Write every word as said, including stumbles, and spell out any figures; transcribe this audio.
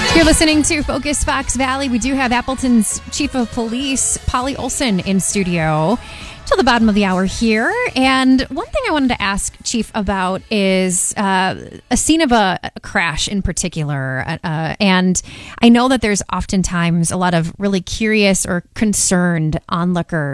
You're listening to Focus Fox Valley. We do have Appleton's Chief of Police, Polly Olson, in studio till the bottom of the hour here. And one thing I wanted to ask Chief about is uh, a scene of a, a crash in particular. Uh, and I know that there's oftentimes a lot of really curious or concerned onlookers